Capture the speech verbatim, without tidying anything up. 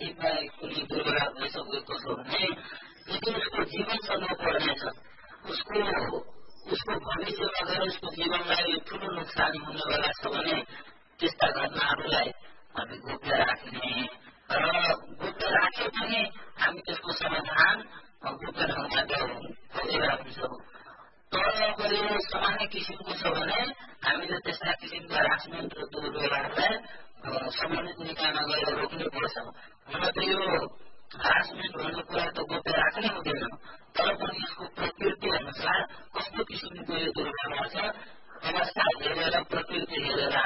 साथीमा कुनै दुर्घटना भइसकेको छ भने यदि उसको जीवन सर्न पर्नेछ, उसको उसको भविष्यमा गएर उसको जीवनलाई ठुलो नोक्सान हुनेवाला छ भने त्यस्ता घटनाहरूलाई हामी गोप्य राख्ने र गोप्य राखे पनि हामी त्यसको समाधान गोप्य ढङ्गबाट खोजिराख्छौँ। तर अब यो सामान्य किसिमको छ भने हामीले त्यस्ता किसिमका हरासमेन्ट र दुर्व्यवहारलाई सम्बन्धित निकायमा गएर रोक्नै पर्छ। हुन त यो हरासमेन्ट भन्ने कुरा त गोप्य राख्नै हुँदैन, तर पनि यसको प्रकृति अनुसार कस्तो किसिमको यो दुर्व्यवहार छ, अवस्था हेरेर प्रकृति हेरेर